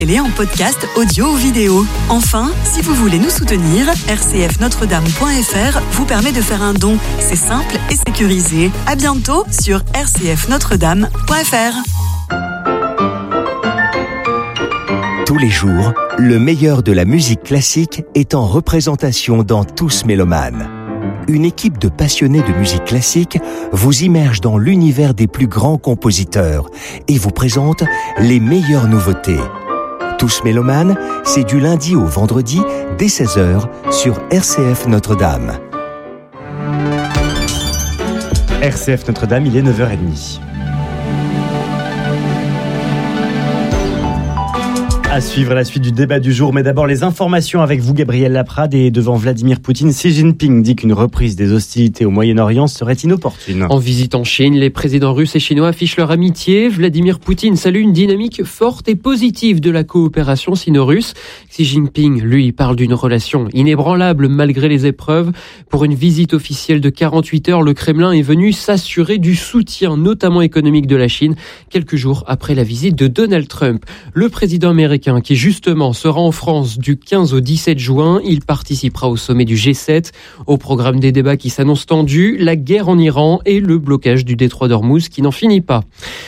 Et en podcast audio ou vidéo. Enfin, si vous voulez nous soutenir, rcfnotredame.fr vous permet de faire un don. C'est simple et sécurisé. À bientôt sur rcfnotredame.fr. Tous les jours, le meilleur de la musique classique est en représentation dans Tous Mélomanes. Une équipe de passionnés de musique classique vous immerge dans l'univers des plus grands compositeurs et vous présente les meilleures nouveautés. Tous Mélomanes, c'est du lundi au vendredi dès 16h sur RCF Notre-Dame. RCF Notre-Dame, il est 9h30. À suivre la suite du débat du jour, mais d'abord les informations avec vous, Gabriel Laprade, et devant Vladimir Poutine, Xi Jinping dit qu'une reprise des hostilités au Moyen-Orient serait inopportune. En visite en Chine, les présidents russes et chinois affichent leur amitié. Vladimir Poutine salue une dynamique forte et positive de la coopération sino-russe. Xi Jinping, lui, parle d'une relation inébranlable malgré les épreuves. Pour une visite officielle de 48 heures, le Kremlin est venu s'assurer du soutien, notamment économique, de la Chine, quelques jours après la visite de Donald Trump. Le président américain qui justement sera en France du 15 au 17 juin. Il participera au sommet du G7. Au programme des débats qui s'annoncent tendus, la guerre en Iran et le blocage du détroit d'Ormuz qui n'en finit pas.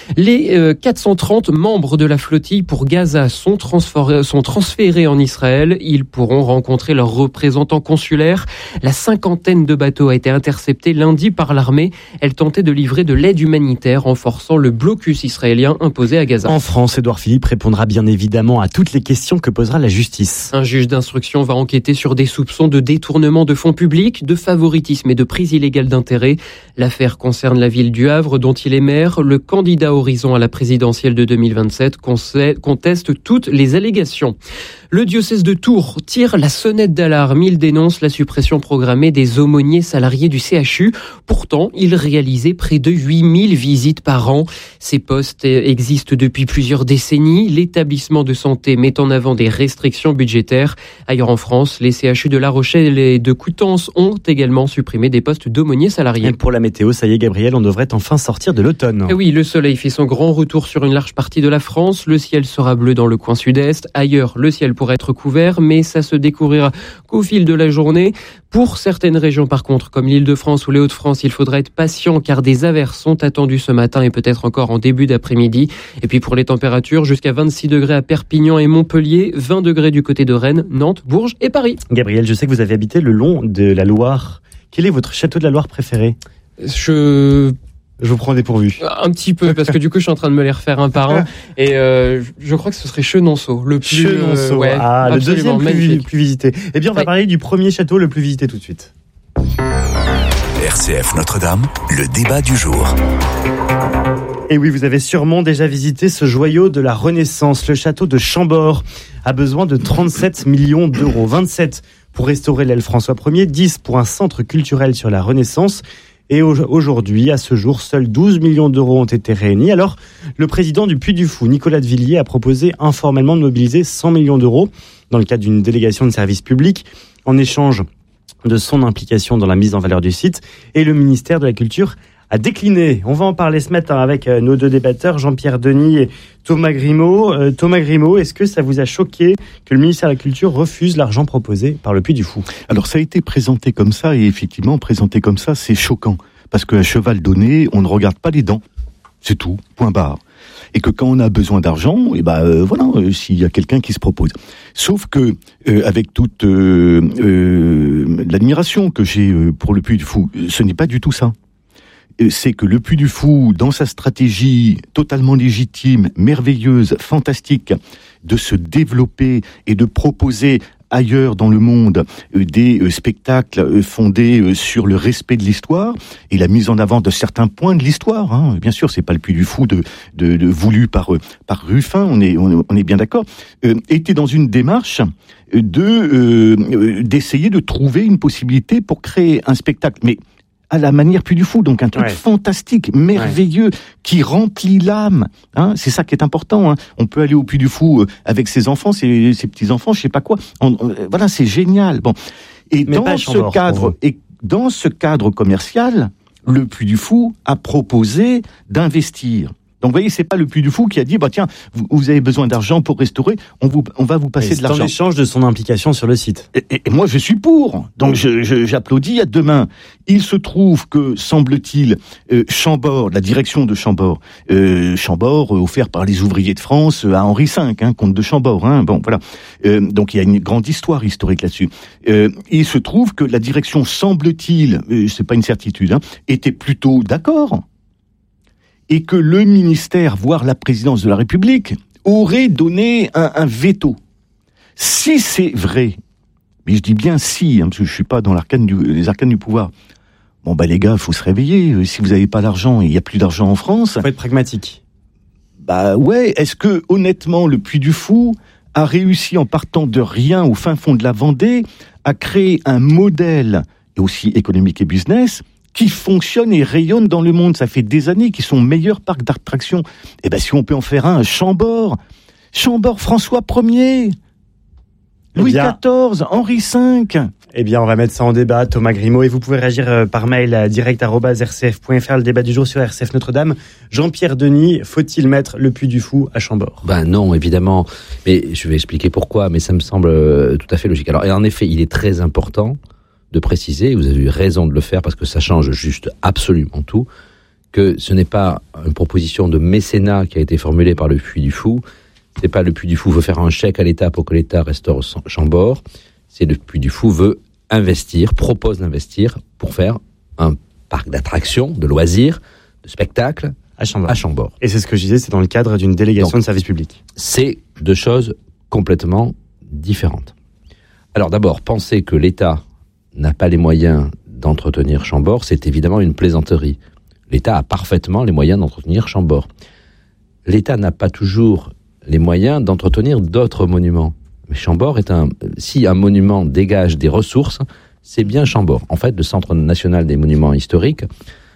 Les 430 membres de la flottille pour Gaza sont transférés en Israël. Ils pourront rencontrer leurs représentants consulaires. La cinquantaine de bateaux a été interceptée lundi par l'armée. Elle tentait de livrer de l'aide humanitaire, renforçant le blocus israélien imposé à Gaza. En France, Édouard Philippe répondra bien évidemment à toutes les questions que posera la justice. Un juge d'instruction va enquêter sur des soupçons de détournement de fonds publics, de favoritisme et de prise illégale d'intérêt. L'affaire concerne la ville du Havre, dont il est maire. Le candidat Horizon à la présidentielle de 2027 conteste toutes les allégations. Le diocèse de Tours tire la sonnette d'alarme. Il dénonce la suppression programmée des aumôniers salariés du CHU. Pourtant, il réalisait près de 8000 visites par an. Ces postes existent depuis plusieurs décennies. L'établissement de santé met en avant des restrictions budgétaires. Ailleurs en France, les CHU de La Rochelle et de Coutances ont également supprimé des postes d'aumôniers salariés. Et pour la météo, ça y est Gabriel, on devrait enfin sortir de l'automne. Et oui, le soleil fait son grand retour sur une large partie de la France. Le ciel sera bleu dans le coin sud-est. Ailleurs, le ciel pourrait être couvert, mais ça se découvrira qu'au fil de la journée. Pour certaines régions, par contre, comme l'Île-de-France ou les Hauts-de-France, il faudra être patient car des averses sont attendues ce matin et peut-être encore en début d'après-midi. Et puis pour les températures, jusqu'à 26 degrés à Perpignan et Montpellier, 20 degrés du côté de Rennes, Nantes, Bourges et Paris. Gabriel, je sais que vous avez habité le long de la Loire. Quel est votre château de la Loire préféré ? Je vous prends dépourvu. Un petit peu, parce que du coup, je suis en train de me les refaire un par un. Et je crois que ce serait Chenonceau. Le plus, Chenonceau, ouais, le deuxième plus visité. Eh bien, on va parler du premier château le plus visité tout de suite. RCF Notre-Dame, le débat du jour. Et oui, vous avez sûrement déjà visité ce joyau de la Renaissance. Le château de Chambord a besoin de 37 millions d'euros. 27 pour restaurer l'aile François Ier, 10 pour un centre culturel sur la Renaissance. Et aujourd'hui, à ce jour, seuls 12 millions d'euros ont été réunis. Alors, le président du Puy du Fou, Nicolas de Villiers, a proposé informellement de mobiliser 100 millions d'euros dans le cadre d'une délégation de service public en échange de son implication dans la mise en valeur du site. Et le ministère de la Culture a décliné. On va en parler ce matin avec nos deux débatteurs, Jean-Pierre Denis et Thomas Grimaud. Thomas Grimaud, est-ce que ça vous a choqué que le ministère de la Culture refuse l'argent proposé par le Puy du Fou ? Alors ça a été présenté comme ça, et effectivement, présenté comme ça, c'est choquant. Parce qu'un cheval donné, on ne regarde pas les dents. C'est tout, point barre. Et que quand on a besoin d'argent, s'il y a quelqu'un qui se propose. Sauf que, avec toute l'admiration que j'ai pour le Puy du Fou, ce n'est pas du tout ça. C'est que le Puy du Fou, dans sa stratégie totalement légitime, merveilleuse, fantastique, de se développer et de proposer ailleurs dans le monde des spectacles fondés sur le respect de l'histoire et la mise en avant de certains points de l'histoire. Hein. Bien sûr, c'est pas le Puy du Fou de voulu par Ruffin, on est bien d'accord. Était dans une démarche d'essayer de trouver une possibilité pour créer un spectacle, mais à la manière Puy du Fou, donc un truc fantastique, merveilleux, qui remplit l'âme. Hein, c'est ça qui est important. Hein. On peut aller au Puy du Fou avec ses enfants, ses petits-enfants, je sais pas quoi. Voilà, c'est génial. Bon. Et dans ce cadre commercial, le Puy du Fou a proposé d'investir Donc, vous voyez, c'est pas le Puy du Fou qui a dit, tiens, vous avez besoin d'argent pour restaurer, on va vous passer de l'argent. C'est en échange de son implication sur le site. Et moi, je suis pour. Donc, j'applaudis à demain. Il se trouve que, semble-t-il, Chambord, la direction de Chambord, offert par les ouvriers de France à Henri V, comte de Chambord. Bon, voilà. Donc, il y a une grande histoire historique là-dessus. Il se trouve que la direction, semble-t-il, c'est pas une certitude, était plutôt d'accord. Et que le ministère, voire la présidence de la République, aurait donné un veto. Si c'est vrai, mais je dis bien si, parce que je suis pas dans les arcanes du pouvoir. Bon, les gars, faut se réveiller. Si vous avez pas d'argent et il y a plus d'argent en France. Faut être pragmatique. Ouais. Est-ce que, honnêtement, le Puy du Fou a réussi, en partant de rien au fin fond de la Vendée, à créer un modèle, et aussi économique et business, qui fonctionne et rayonne dans le monde. Ça fait des années qu'ils sont meilleurs parcs d'attractions. Si on peut en faire un, Chambord, François Ier, Louis XIV, Henri V. On va mettre ça en débat, Thomas Grimaud, et vous pouvez réagir par mail à direct@rcf.fr. Le débat du jour sur RCF Notre-Dame. Jean-Pierre Denis, faut-il mettre le Puy du Fou à Chambord ? Non, évidemment. Mais je vais expliquer pourquoi, mais ça me semble tout à fait logique. Alors, et en effet, il est très important de préciser, vous avez eu raison de le faire parce que ça change juste absolument tout, que ce n'est pas une proposition de mécénat qui a été formulée par le Puy du Fou. C'est pas le Puy du Fou veut faire un chèque à l'État pour que l'État restaure Chambord. C'est le Puy du Fou propose d'investir pour faire un parc d'attractions, de loisirs, de spectacles à Chambord. Et c'est ce que je disais, c'est dans le cadre d'une délégation de service public. C'est deux choses complètement différentes. Alors d'abord, penser que l'État n'a pas les moyens d'entretenir Chambord, c'est évidemment une plaisanterie. L'État a parfaitement les moyens d'entretenir Chambord. L'État n'a pas toujours les moyens d'entretenir d'autres monuments. Mais Chambord si un monument dégage des ressources, c'est bien Chambord. En fait, le Centre national des monuments historiques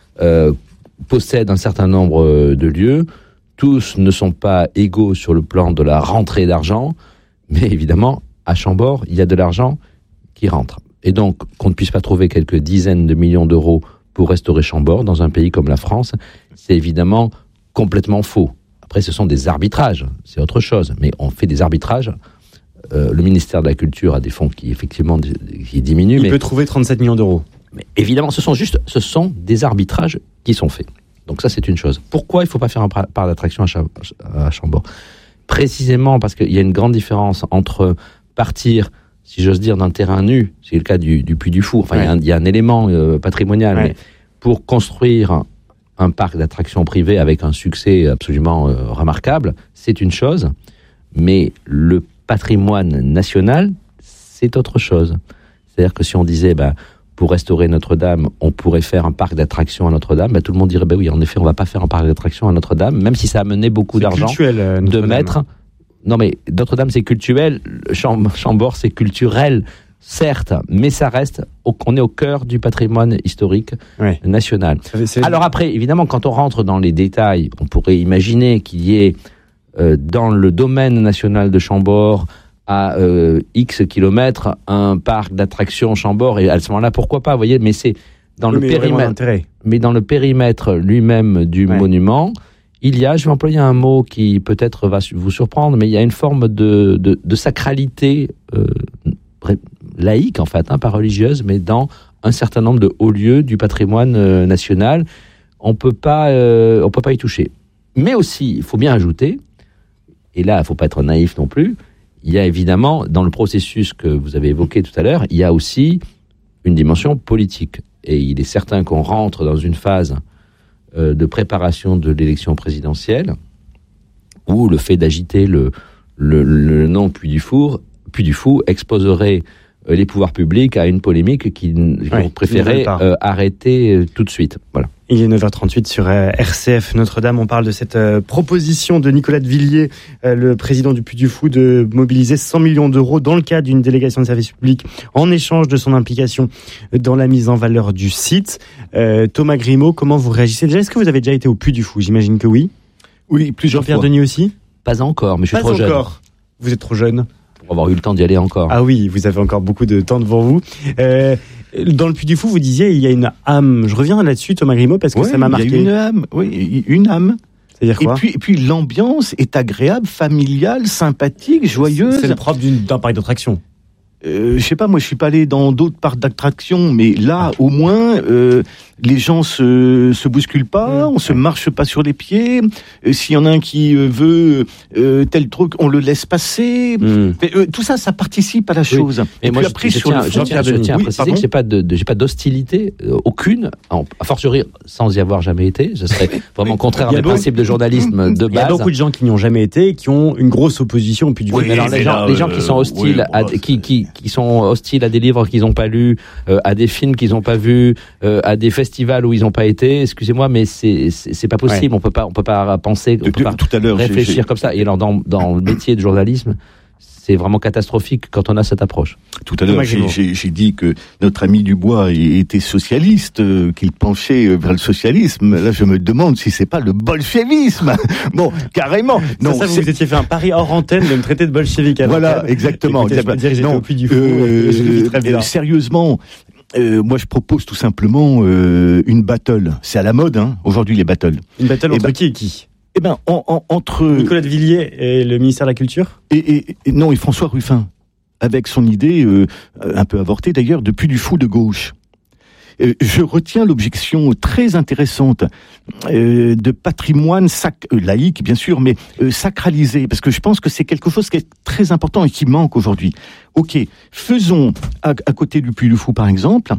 possède un certain nombre de lieux. Tous ne sont pas égaux sur le plan de la rentrée d'argent, mais évidemment, à Chambord, il y a de l'argent qui rentre. Et donc, qu'on ne puisse pas trouver quelques dizaines de millions d'euros pour restaurer Chambord dans un pays comme la France, c'est évidemment complètement faux. Après, ce sont des arbitrages, c'est autre chose. Mais on fait des arbitrages. Le ministère de la Culture a des fonds qui, effectivement, qui diminuent. Il peut trouver 37 millions d'euros. Mais évidemment, ce sont des arbitrages qui sont faits. Donc ça, c'est une chose. Pourquoi il ne faut pas faire un parc d'attraction à Chambord ? Précisément parce qu'il y a une grande différence entre partir, si j'ose dire, d'un terrain nu, c'est le cas du Puy du Fou, il y a un élément patrimonial, mais pour construire un parc d'attractions privé avec un succès absolument remarquable, c'est une chose, mais le patrimoine national, c'est autre chose. C'est-à-dire que si on disait, pour restaurer Notre-Dame, on pourrait faire un parc d'attractions à Notre-Dame, tout le monde dirait, oui, en effet, on ne va pas faire un parc d'attractions à Notre-Dame, même si ça a amené beaucoup d'argent de mettre... Non, mais Notre-Dame, c'est culturel. Chambord, c'est culturel, certes, mais ça reste, on est au cœur du patrimoine historique national. Alors après, évidemment, quand on rentre dans les détails, on pourrait imaginer qu'il y ait dans le domaine national de Chambord, à X kilomètres, un parc d'attractions Chambord, et à ce moment-là, pourquoi pas, vous voyez, mais c'est dans le périmètre. Mais dans le périmètre lui-même du monument, il y a, je vais employer un mot qui peut-être va vous surprendre, mais il y a une forme de sacralité laïque, en fait, pas religieuse, mais dans un certain nombre de hauts lieux du patrimoine national. On peut pas y toucher. Mais aussi, il faut bien ajouter, et là, il ne faut pas être naïf non plus, il y a évidemment, dans le processus que vous avez évoqué tout à l'heure, il y a aussi une dimension politique. Et il est certain qu'on rentre dans une phase de préparation de l'élection présidentielle, où le fait d'agiter le nom Puy du Fou exposerait les pouvoirs publics à une polémique qu'ils ont préféré arrêter tout de suite. Voilà. Il est 9h38 sur RCF Notre-Dame. On parle de cette proposition de Nicolas de Villiers, le président du Puy du Fou, de mobiliser 100 millions d'euros dans le cadre d'une délégation de service public en échange de son implication dans la mise en valeur du site. Thomas Grimaud, comment vous réagissez déjà ? Est-ce que vous avez déjà été au Puy du Fou ? J'imagine que oui. Oui, plusieurs fois. Jean-Pierre Denis aussi ? Pas encore, mais je suis trop jeune. Pas encore. Vous êtes trop jeune. Pour avoir eu le temps d'y aller encore. Ah oui, vous avez encore beaucoup de temps devant vous. Dans le Puy du Fou, vous disiez, il y a une âme. Je reviens là-dessus, Thomas Grimaud, parce que ça m'a marqué. Il y a une âme, oui, une âme. C'est-à-dire quoi ? Et puis l'ambiance est agréable, familiale, sympathique, joyeuse. C'est le propre d'un parc d'attractions. Je sais pas, moi je suis pas allé dans d'autres parcs d'attractions, mais là au moins les gens se bousculent pas, on se marche pas sur les pieds. S'il y en a un qui veut tel truc, on le laisse passer. Tout ça, ça participe à la chose. Et moi, après, je tiens à préciser que j'ai pas d'hostilité aucune, a fortiori sans y avoir jamais été. Ce serait vraiment contraire à mes principes de journalisme de base. Il y a beaucoup de gens qui n'y ont jamais été, qui ont une grosse opposition au Puy du Fou. Oui, alors les gens qui sont hostiles qui sont hostiles à des livres qu'ils n'ont pas lus, à des films qu'ils n'ont pas vus, à des festivals où ils n'ont pas été, excusez-moi, mais c'est pas possible. On peut pas penser, on peut pas tout à l'heure, réfléchir comme ça. Et alors dans le métier de journalisme, c'est vraiment catastrophique quand on a cette approche. Tout à l'heure, j'ai dit que notre ami Dubois était socialiste, qu'il penchait vers le socialisme. Là, je me demande si c'est pas le bolchevisme. Bon, carrément. Non, ça, vous étiez fait un pari hors antenne de me traiter de bolchevique. Voilà, exactement. Écoutez, je peux dire que j'étais au Puy du Fou. Je le vis très bien. Sérieusement. Moi, je propose tout simplement une battle. C'est à la mode, hein, aujourd'hui, les battles. Une battle entre qui et qui ? Eh ben, entre Nicolas de Villiers et le ministère de la Culture et François Ruffin, avec son idée un peu avortée d'ailleurs de Puy du Fou de gauche. Je retiens l'objection très intéressante de patrimoine laïque, bien sûr, mais sacralisé, parce que je pense que c'est quelque chose qui est très important et qui manque aujourd'hui. Ok, faisons à côté du Puy du Fou, par exemple,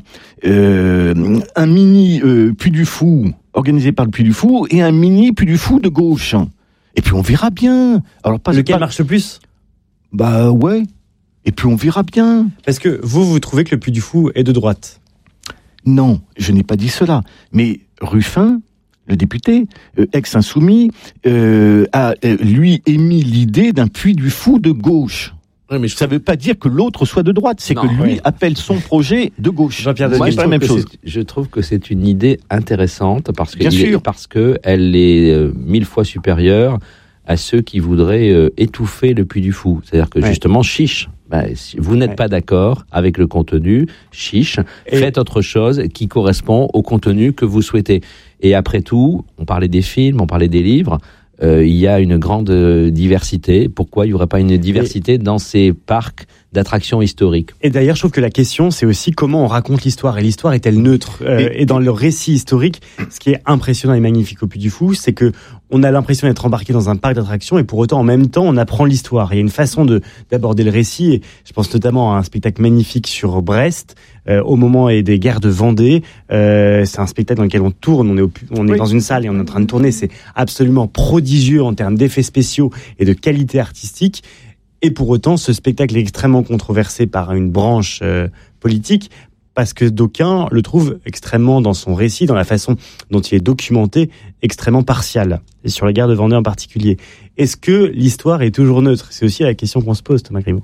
un mini Puy du Fou organisé par le Puy du Fou et un mini Puy du Fou de gauche. Et puis on verra bien. Alors lequel marche le plus ? Bah ouais. Et puis on verra bien. Parce que vous trouvez que le Puy du Fou est de droite ? Non, je n'ai pas dit cela. Mais Ruffin, le député, ex-insoumis, a lui émis l'idée d'un Puy du Fou de gauche. Oui, mais ça ne veut pas dire que l'autre soit de droite, c'est que lui appelle son projet de gauche. Jean-Pierre Denis, c'est pas la même chose. Je trouve que c'est une idée intéressante parce que elle est 1000 fois supérieure à ceux qui voudraient étouffer le Puy du Fou. C'est-à-dire que justement, chiche. Si vous n'êtes pas d'accord avec le contenu, chiche, faites autre chose qui correspond au contenu que vous souhaitez. Et après tout, on parlait des films, on parlait des livres, il y a une grande diversité. Pourquoi il n'y aurait pas une diversité dans ces parcs d'attractions historiques ? Et d'ailleurs, je trouve que la question, c'est aussi comment on raconte l'histoire. Et l'histoire est-elle neutre ? Et dans le récit historique, ce qui est impressionnant et magnifique au Puy du Fou, c'est que on a l'impression d'être embarqué dans un parc d'attractions et pour autant, en même temps, on apprend l'histoire. Il y a une façon d'aborder le récit. Et je pense notamment à un spectacle magnifique sur Brest, au moment des guerres de Vendée. C'est un spectacle dans lequel on tourne, on est dans une salle et on est en train de tourner. C'est absolument prodigieux en termes d'effets spéciaux et de qualité artistique. Et pour autant, ce spectacle est extrêmement controversé par une branche politique parce que d'aucuns le trouvent extrêmement, dans son récit, dans la façon dont il est documenté, extrêmement partial, et sur la guerre de Vendée en particulier. Est-ce que l'histoire est toujours neutre ? C'est aussi la question qu'on se pose, Thomas Grimaud.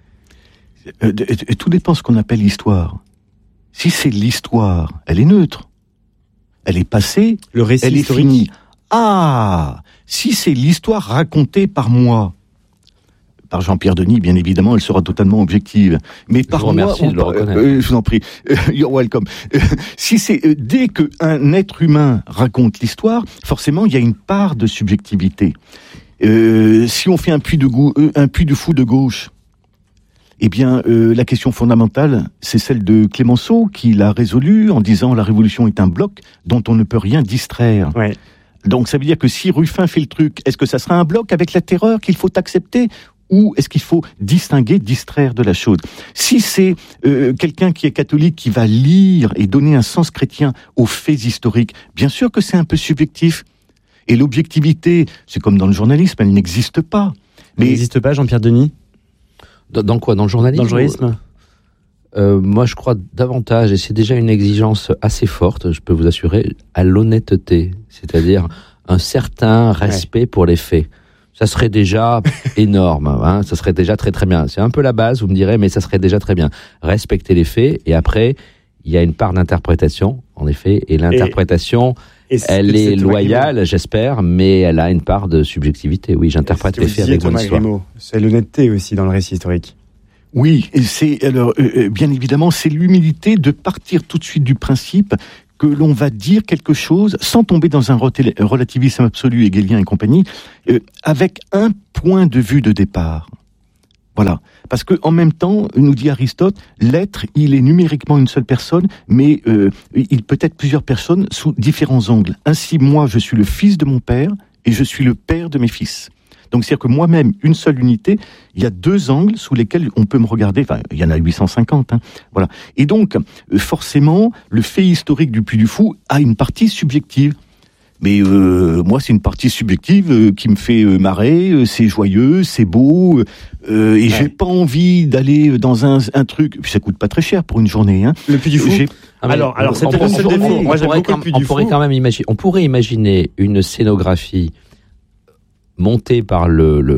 Tout dépend de ce qu'on appelle l'histoire. Si c'est l'histoire, elle est neutre. Elle est passée, le récit elle historique. est finie. Ah, si c'est l'histoire racontée par moi, par Jean-Pierre Denis, bien évidemment, elle sera totalement objective. Mais par moi, remercie de le reconnaître. Je vous en prie, you're welcome. Si c'est dès qu'un être humain raconte l'histoire, forcément, il y a une part de subjectivité. Si on fait un Puy du Fou de gauche, eh bien, la question fondamentale, c'est celle de Clémenceau, qui l'a résolue en disant la révolution est un bloc dont on ne peut rien distraire. Ouais. Donc, ça veut dire que si Ruffin fait le truc, est-ce que ça sera un bloc avec la terreur qu'il faut accepter ? Ou est-ce qu'il faut distraire de la chose ? Si c'est quelqu'un qui est catholique qui va lire et donner un sens chrétien aux faits historiques, bien sûr que c'est un peu subjectif. Et l'objectivité, c'est comme dans le journalisme, elle n'existe pas. Elle n'existe pas, Jean-Pierre Denis ? Dans quoi ? Dans le journalisme ? Dans le journalisme ? Moi, je crois davantage, et c'est déjà une exigence assez forte, je peux vous assurer, à l'honnêteté. C'est-à-dire un certain respect pour les faits. Ça serait déjà énorme, hein, ça serait déjà très très bien. C'est un peu la base, vous me direz, mais ça serait déjà très bien. Respecter les faits, et après, il y a une part d'interprétation, en effet, et l'interprétation, elle est loyale, j'espère, mais elle a une part de subjectivité. Oui, j'interprète les faits avec mon histoire. Grimaud, c'est l'honnêteté aussi dans le récit historique. Oui, et c'est alors bien évidemment, c'est l'humilité de partir tout de suite du principe que l'on va dire quelque chose sans tomber dans un relativisme absolu, hegelien et compagnie, avec un point de vue de départ. Voilà. Parce que en même temps, nous dit Aristote, l'être, il est numériquement une seule personne, mais il peut être plusieurs personnes sous différents angles. Ainsi, moi, je suis le fils de mon père et je suis le père de mes fils. Donc, c'est-à-dire que moi-même, une seule unité, il y a deux angles sous lesquels on peut me regarder. Enfin, il y en a 850. Voilà. Et donc, forcément, le fait historique du Puy du Fou a une partie subjective. Mais moi, c'est une partie subjective qui me fait marrer. C'est joyeux, c'est beau, et j'ai pas envie d'aller dans un truc. Puis ça coûte pas très cher pour une journée. Le Puy du Fou. Alors, c'est peut-être le seul défaut. Moi, j'aime beaucoup le Puy du Fou. On pourrait quand même imaginer. On pourrait imaginer une scénographie montée par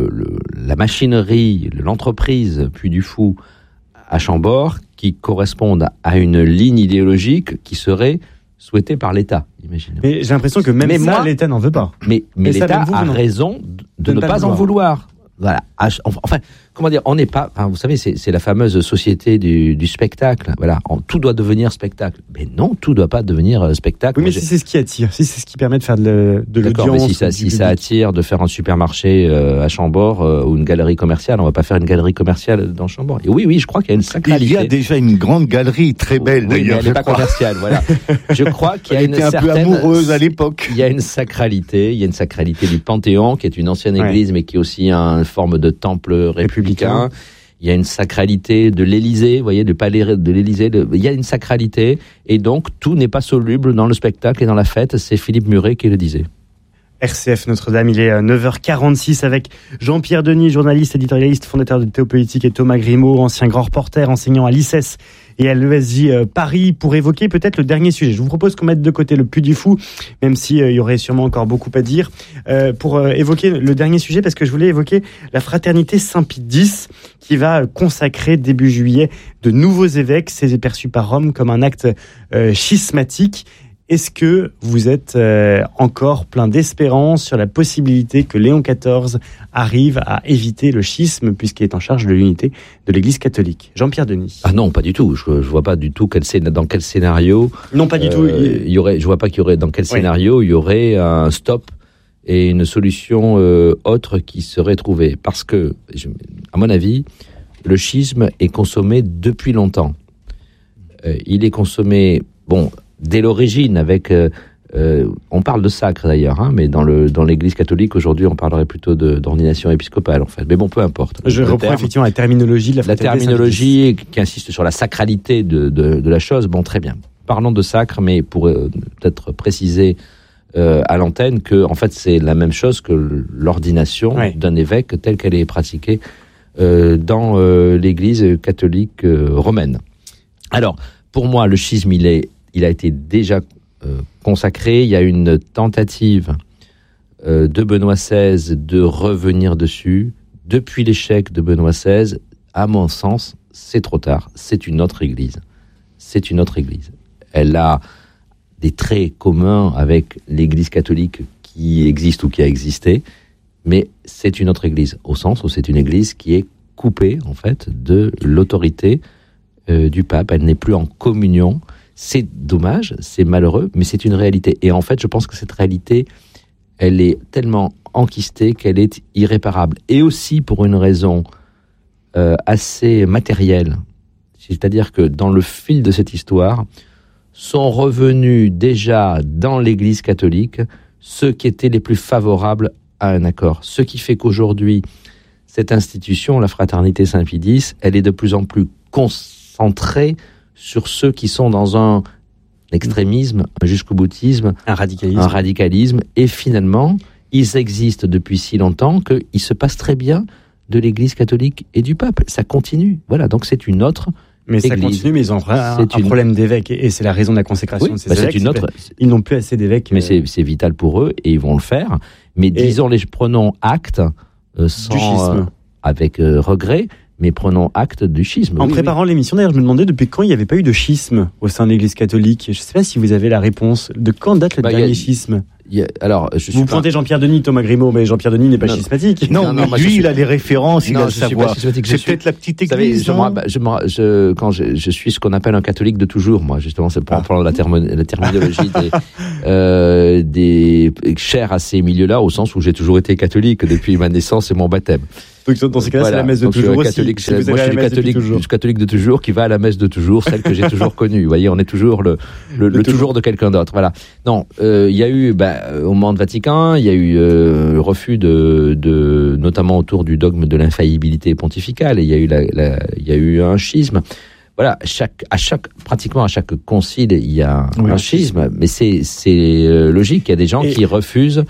la machinerie, l'entreprise Puy du Fou à Chambord, qui corresponde à une ligne idéologique qui serait souhaitée par l'État, imaginez. Mais j'ai l'impression que l'État n'en veut pas. Mais l'État a raison de ne pas en vouloir. Voilà. Enfin, comment dire, on n'est pas. Enfin, vous savez, c'est la fameuse société du spectacle. Voilà, tout doit devenir spectacle. Mais non, tout doit pas devenir spectacle. Oui, mais si c'est ce qui attire, si c'est ce qui permet de faire de l'audience. Mais si ça attire de faire un supermarché à Chambord ou une galerie commerciale, on va pas faire une galerie commerciale dans Chambord. Et oui, je crois qu'il y a une sacralité. Il y a déjà une grande galerie très belle d'ailleurs. Mais elle n'est pas commerciale. Voilà. Je crois qu'il y a une certaine. Elle était un peu amoureuse à l'époque. Il y a une sacralité. Il y a une sacralité du Panthéon, qui est une ancienne église, mais qui est aussi une forme de temple républicain. Il y a une sacralité de l'Élysée, vous voyez, du palais de l'Élysée. Il y a une sacralité, et donc tout n'est pas soluble dans le spectacle et dans la fête. C'est Philippe Muret qui le disait. RCF Notre-Dame, il est 9h46 avec Jean-Pierre Denis, journaliste, éditorialiste, fondateur de Théopolitique, et Thomas Grimaud, ancien grand reporter, enseignant à l'ICES et à l'ESJ Paris, pour évoquer peut-être le dernier sujet. Je vous propose qu'on mette de côté le Puy du Fou, même s'il y aurait sûrement encore beaucoup à dire, pour évoquer le dernier sujet, parce que je voulais évoquer la fraternité Saint-Pie X, qui va consacrer début juillet de nouveaux évêques. C'est perçu par Rome comme un acte schismatique. Est-ce que vous êtes encore plein d'espérance sur la possibilité que Léon XIV arrive à éviter le schisme, puisqu'il est en charge de l'unité de l'Église catholique? Jean-Pierre Denis. Ah non, pas du tout. Je vois pas du tout dans quel scénario. Non, pas du tout. Je vois pas qu'il y aurait dans quel scénario il y aurait un stop et une solution autre qui serait trouvée. Parce que, à mon avis, le schisme est consommé depuis longtemps. Il est consommé, dès l'origine, avec on parle de sacre d'ailleurs, mais dans l'Église catholique aujourd'hui, on parlerait plutôt d'ordination épiscopale en fait. Mais bon, peu importe. Je reprends effectivement la terminologie de la terminologie qui insiste sur la sacralité de la chose. Bon, très bien. Parlons de sacre, mais pour peut-être préciser à l'antenne que en fait c'est la même chose que l'ordination d'un évêque telle qu'elle est pratiquée dans l'Église catholique romaine. Alors, pour moi, le schisme, il a été déjà consacré. Il y a une tentative de Benoît XVI de revenir dessus. Depuis l'échec de Benoît XVI, à mon sens, c'est trop tard. C'est une autre église. Elle a des traits communs avec l'église catholique qui existe ou qui a existé, mais c'est une autre église, au sens où c'est une église qui est coupée, en fait, de l'autorité du pape. Elle n'est plus en communion. C'est dommage, c'est malheureux, mais c'est une réalité. Et en fait, je pense que cette réalité, elle est tellement enquistée qu'elle est irréparable. Et aussi pour une raison assez matérielle. C'est-à-dire que dans le fil de cette histoire, sont revenus déjà dans l'Église catholique ceux qui étaient les plus favorables à un accord. Ce qui fait qu'aujourd'hui, cette institution, la Fraternité Saint-Pie X, elle est de plus en plus concentrée sur ceux qui sont dans un extrémisme, un jusqu'au-boutisme, un radicalisme. Et finalement, ils existent depuis si longtemps qu'il se passe très bien de l'Église catholique et du pape. Ça continue. Voilà, donc c'est une autre Mais église. Ça continue, mais ils ont un problème d'évêques. Et c'est la raison de la consécration de ces évêques. Ils n'ont plus assez d'évêques. Mais c'est vital pour eux et ils vont le faire. Mais prenons acte sans, avec regret, mais prenons acte du schisme. En préparant l'émission, d'ailleurs, je me demandais depuis quand il n'y avait pas eu de schisme au sein de l'Église catholique. Je ne sais pas si vous avez la réponse. De quand date le dernier schisme ? Vous pointez Jean-Pierre Denis, Thomas Grimaud, mais Jean-Pierre Denis n'est pas schismatique. Non, mais lui, il a les références, il a le savoir. C'est peut-être la petite église. Quand je suis ce qu'on appelle un catholique de toujours, moi, justement, c'est pour prendre la terminologie des chers à ces milieux-là, au sens où j'ai toujours été catholique depuis ma naissance et mon baptême. Donc dans ces cas-là, c'est la messe de toujours aussi. Moi, je suis catholique de toujours qui va à la messe de toujours, celle que j'ai toujours connue. Vous voyez, on est toujours le toujours de quelqu'un d'autre. Voilà. Non, il y a eu, au moment de Vatican, il y a eu le refus de notamment autour du dogme de l'infaillibilité pontificale, et il y a eu un schisme. Voilà, pratiquement à chaque concile, il y a un schisme, mais c'est logique. Il y a des gens qui refusent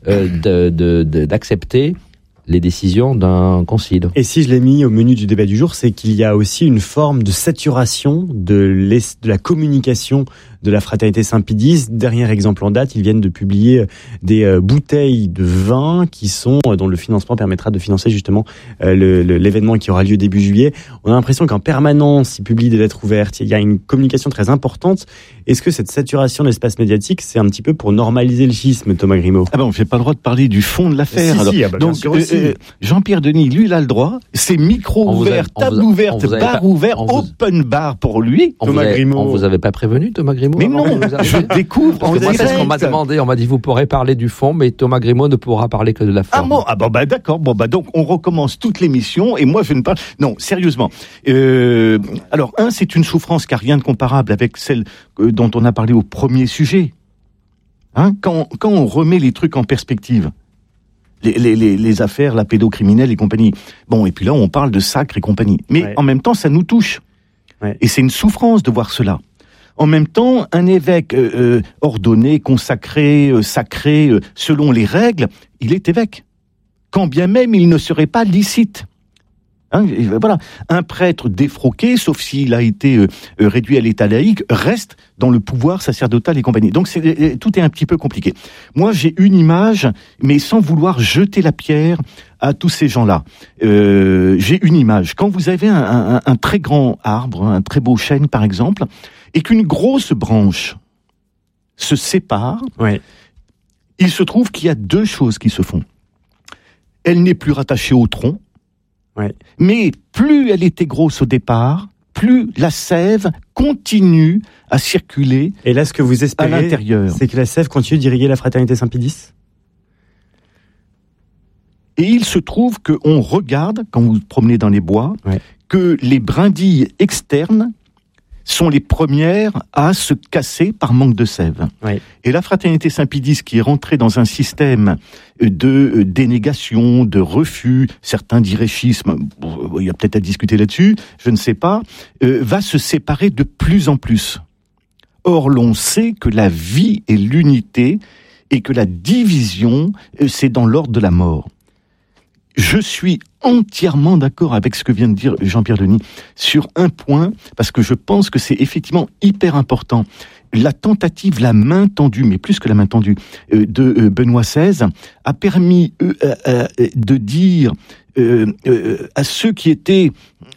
d'accepter les décisions d'un concile. Et si je l'ai mis au menu du débat du jour, c'est qu'il y a aussi une forme de saturation de la communication de la Fraternité Saint-Pédis. Dernier exemple en date, ils viennent de publier des bouteilles de vin dont le financement permettra de financer justement l'événement qui aura lieu début juillet. On a l'impression qu'en permanence, ils publient des lettres ouvertes. Il y a une communication très importante. Est-ce que cette saturation de l'espace médiatique, c'est un petit peu pour normaliser le schisme, Thomas Grimaud ? On ne fait pas le droit de parler du fond de l'affaire. Donc, Jean-Pierre Denis, lui, il a le droit. C'est micro ouvert, table ouverte, bar ouvert, open bar pour lui. Thomas Grimaud. On vous avait pas prévenu, Thomas Grimaud? Mais non, je découvre. Parce que moi, c'est ce qu'on m'a demandé. On m'a dit, vous pourrez parler du fond, mais Thomas Grimaud ne pourra parler que de la forme. D'accord. Donc, on recommence toute l'émission et moi, je ne parle. Non, sérieusement. Alors, c'est une souffrance qui n'a rien de comparable avec celle dont on a parlé au premier sujet. Quand on remet les trucs en perspective. Les affaires, la pédocriminelle et compagnie. Bon, et puis là, on parle de sacre et compagnie. Mais en même temps, ça nous touche. Ouais. Et c'est une souffrance de voir cela. En même temps, un évêque ordonné, consacré, sacré, selon les règles, il est évêque. Quand bien même il ne serait pas licite. Voilà. Un prêtre défroqué, sauf s'il a été réduit à l'état laïque, reste dans le pouvoir sacerdotal et compagnie. Donc tout est un petit peu compliqué. Moi, j'ai une image, mais sans vouloir jeter la pierre à tous ces gens-là. J'ai une image. Quand vous avez un très grand arbre, un très beau chêne par exemple, et qu'une grosse branche se sépare, il se trouve qu'il y a deux choses qui se font. Elle n'est plus rattachée au tronc, mais plus elle était grosse au départ, plus la sève continue à circuler. Et là, ce que vous espérez, à l'intérieur, c'est que la sève continue d'irriguer la Fraternité Saint-Pédis ? Et il se trouve qu'on regarde, quand vous vous promenez dans les bois, que les brindilles externes sont les premières à se casser par manque de sève. Et la Fraternité Saint-Pédis, qui est rentrée dans un système de dénégation, de refus, certains diraient schisme, il y a peut-être à discuter là-dessus, je ne sais pas, va se séparer de plus en plus. Or, l'on sait que la vie est l'unité et que la division, c'est dans l'ordre de la mort. Je suis entièrement d'accord avec ce que vient de dire Jean-Pierre Denis sur un point, parce que je pense que c'est effectivement hyper important. La tentative, la main tendue, mais plus que la main tendue, de Benoît XVI a permis de dire à ceux qui étaient,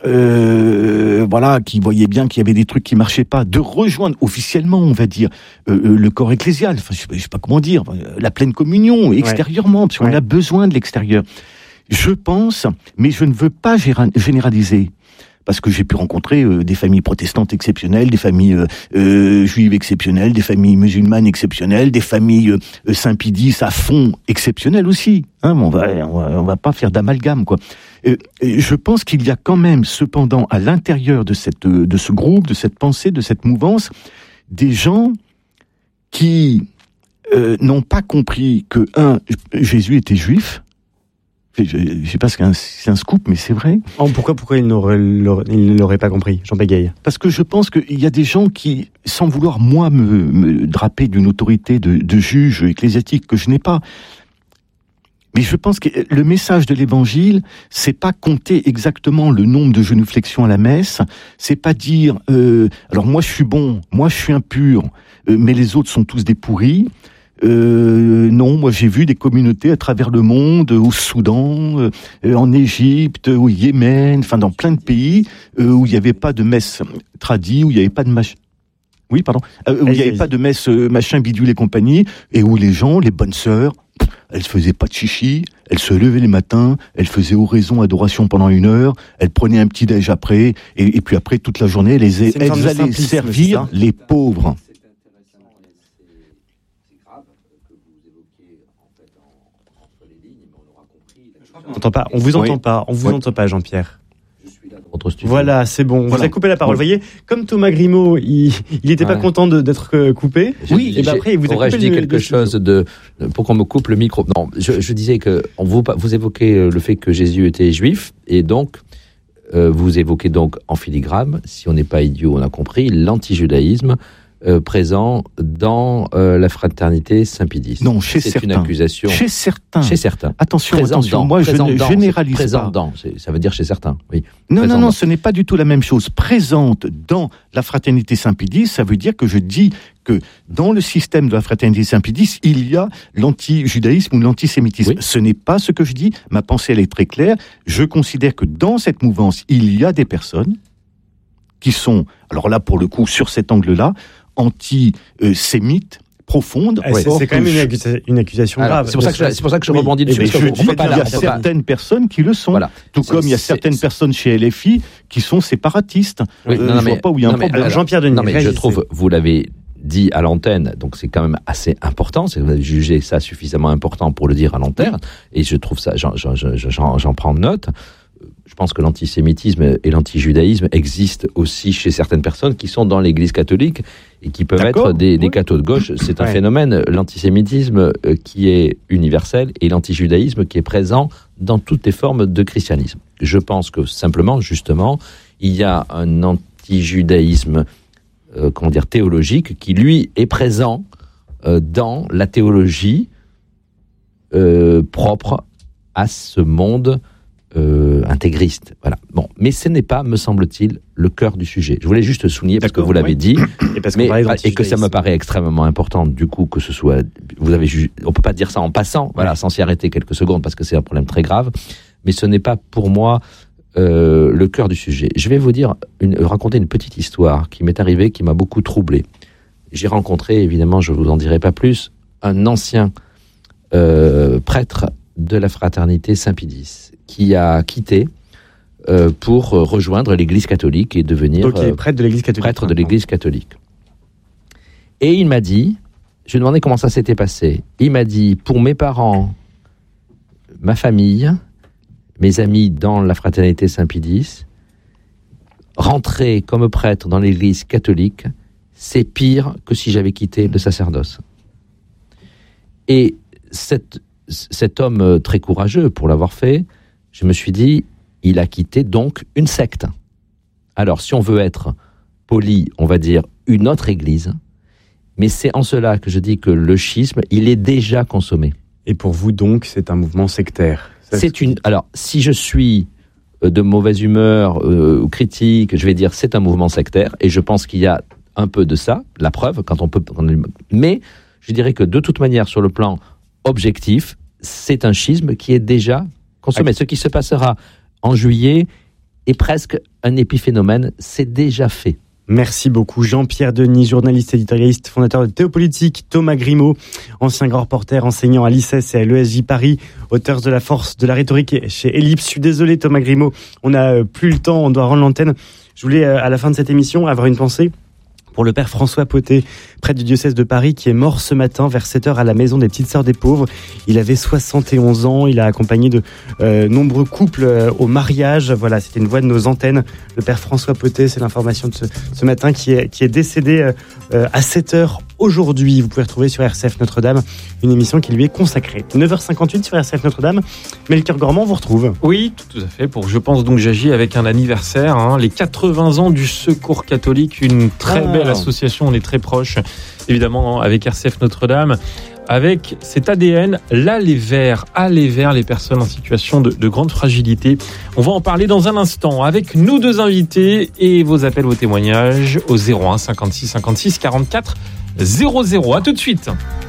qui voyaient bien qu'il y avait des trucs qui marchaient pas, de rejoindre officiellement, on va dire, le corps ecclésial, je sais pas comment dire, la pleine communion, extérieurement, parce qu'on a besoin de l'extérieur. Je pense, mais je ne veux pas généraliser, parce que j'ai pu rencontrer des familles protestantes exceptionnelles, des familles juives exceptionnelles, des familles musulmanes exceptionnelles, des familles Saint-Pédis à fond exceptionnelles aussi. On va pas faire d'amalgame, quoi. Je pense qu'il y a quand même, cependant, à l'intérieur de ce groupe, de cette pensée, de cette mouvance, des gens qui n'ont pas compris que Jésus était juif. Je ne sais pas si c'est un scoop, mais c'est vrai. Pourquoi il ne l'aurait pas compris, Jean Pégaille ? Parce que je pense qu'il y a des gens qui, sans vouloir moi me draper d'une autorité de juge ecclésiastique que je n'ai pas, mais je pense que le message de l'Évangile, c'est pas compter exactement le nombre de génuflexions à la messe, c'est pas dire alors moi je suis bon, moi je suis impur, mais les autres sont tous des pourris. Non, moi j'ai vu des communautés à travers le monde, au Soudan, en Égypte, au Yémen, enfin dans plein de pays où il n'y avait pas de messe tradie, où il n'y avait pas de Oui, pardon. Où il n'y avait pas de messe machin bidule et compagnie, et où les gens, les bonnes sœurs, elles se faisaient pas de chichi, elles se levaient les matins, elles faisaient oraison, adoration pendant 1 heure, elles prenaient un petit déj après, et puis après toute la journée, elles allaient servir les pauvres. On vous entend pas, Jean-Pierre. Voilà, c'est bon. On vous a coupé la parole. Vous voyez, comme Thomas Grimaud, il n'était pas content d'être coupé. Oui, et après, il vous a coupé. Je dis quelque chose pour qu'on me coupe le micro. Non, je disais que vous évoquez le fait que Jésus était juif, et donc vous évoquez donc en filigrane, si on n'est pas idiot, on a compris, l'antijudaïsme présent dans la fraternité Saint-Pédis. Non, chez certains. C'est une accusation. Chez certains. Attention, moi je ne généralise présent pas. Ça veut dire chez certains, oui. Non, ce n'est pas du tout la même chose. Présente dans la fraternité Saint-Pédis, ça veut dire que je dis que dans le système de la fraternité Saint-Pédis, il y a l'anti-judaïsme ou l'antisémitisme. Oui. Ce n'est pas ce que je dis. Ma pensée, elle est très claire. Je considère que dans cette mouvance, il y a des personnes qui sont, alors là, pour le coup, sur cet angle-là, antisémites, profonde. C'est quand même une accusation grave. C'est pour ça que je rebondis dessus. Il y a certaines personnes qui le sont. Voilà. Tout comme il y a certaines personnes chez LFI qui sont séparatistes. Oui, je vois pas où il y a un problème. Jean-Pierre Denis. Non, mais je trouve, vous l'avez dit à l'antenne, donc c'est quand même assez important. Vous avez jugé ça suffisamment important pour le dire à l'antenne. Et je trouve ça, j'en prends note. Je pense que l'antisémitisme et l'antijudaïsme existent aussi chez certaines personnes qui sont dans l'Église catholique et qui peuvent être des cathos de gauche. C'est un phénomène, l'antisémitisme qui est universel et l'antijudaïsme qui est présent dans toutes les formes de christianisme. Je pense que simplement, justement, il y a un antijudaïsme théologique qui, lui, est présent dans la théologie propre à ce monde intégriste. Voilà. Bon, mais ce n'est pas, me semble-t-il, le cœur du sujet. Je voulais juste souligner parce que vous l'avez dit, et que ça me paraît extrêmement important. Du coup, que ce soit, on peut pas dire ça en passant, sans s'y arrêter quelques secondes parce que c'est un problème très grave. Mais ce n'est pas pour moi le cœur du sujet. Je vais vous raconter une petite histoire qui m'est arrivée, qui m'a beaucoup troublé. J'ai rencontré, évidemment, je vous en dirai pas plus, un ancien prêtre de la fraternité Saint-Pédis qui a quitté pour rejoindre l'Église catholique et devenir prêtre de l'Église catholique. Et il m'a dit, je lui ai demandé comment ça s'était passé. Il m'a dit, pour mes parents, ma famille, mes amis dans la fraternité Saint-Pédis, rentrer comme prêtre dans l'Église catholique, c'est pire que si j'avais quitté le sacerdoce. Et cet homme très courageux pour l'avoir fait, je me suis dit, il a quitté donc une secte. Alors, si on veut être poli, on va dire une autre église, mais c'est en cela que je dis que le schisme, il est déjà consommé. Et pour vous donc, c'est un mouvement sectaire? Alors, si je suis de mauvaise humeur ou critique, je vais dire c'est un mouvement sectaire, et je pense qu'il y a un peu de ça, la preuve, mais je dirais que de toute manière, sur le plan objectif, c'est un schisme qui est déjà consommé. Ce qui se passera en juillet est presque un épiphénomène, c'est déjà fait. Merci beaucoup Jean-Pierre Denis, journaliste, éditorialiste, fondateur de Théopolitique, Thomas Grimaud, ancien grand reporter, enseignant à l'ICES et à l'ESJ Paris, auteur de La force de la rhétorique chez Ellipse. Je suis désolé Thomas Grimaud, on n'a plus le temps, on doit rendre l'antenne. Je voulais à la fin de cette émission avoir une pensée pour le père François Potet, prêtre du diocèse de Paris, qui est mort ce matin vers 7h à la maison des Petites Sœurs des Pauvres. Il avait 71 ans, il a accompagné de nombreux couples au mariage. Voilà, c'était une voix de nos antennes. Le père François Potet, c'est l'information de ce matin, qui est décédé à 7h aujourd'hui. Vous pouvez retrouver sur RCF Notre-Dame une émission qui lui est consacrée. 9h58 sur RCF Notre-Dame. Melchior Gormand vous retrouve. Oui, tout à fait. Je pense donc j'agis avec un anniversaire, les 80 ans du Secours catholique, une très belle association, on est très proche, évidemment, avec RCF Notre-Dame, avec cet ADN, l'aller vers les personnes en situation de grande fragilité. On va en parler dans un instant avec nous deux invités et vos appels, vos témoignages au 01 56 56 44 00. À tout de suite.